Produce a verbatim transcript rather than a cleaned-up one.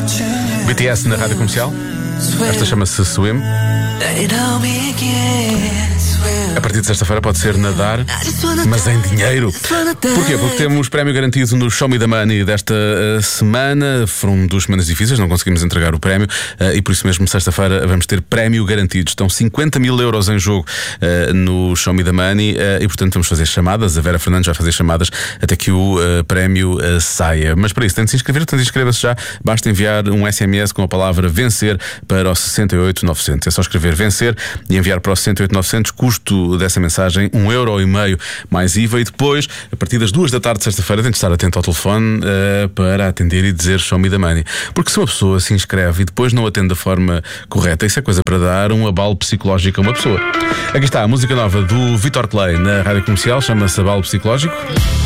B T S na Rádio Comercial. Esta chama-se Swim. A partir de sexta-feira pode ser nadar, mas em dinheiro. Porquê? Porque temos prémio garantido no Show Me the Money desta uh, semana. Foram um duas semanas difíceis, não conseguimos entregar o prémio uh, e por isso mesmo sexta-feira vamos ter prémio garantido. Estão cinquenta mil euros em jogo uh, no Show Me the Money uh, e portanto vamos fazer chamadas. A Vera Fernandes vai fazer chamadas até que o uh, prémio uh, saia. Mas para isso tem de se inscrever, portanto inscreva-se já. Basta enviar um S M S com a palavra vencer para o sessenta e oito novecentos. É só escrever vencer e enviar para o sessenta e oito novecentos. Custo dessa mensagem um euro e meio mais I V A. E depois, a partir das duas da tarde de sexta-feira, tem de estar atento ao telefone uh, para atender e dizer Show Me the Money. Porque se uma pessoa se inscreve e depois não atende da forma correta, isso é coisa para dar um abalo psicológico a uma pessoa. Aqui está a música nova do Vitor Clay na Rádio Comercial, chama-se Abalo Psicológico.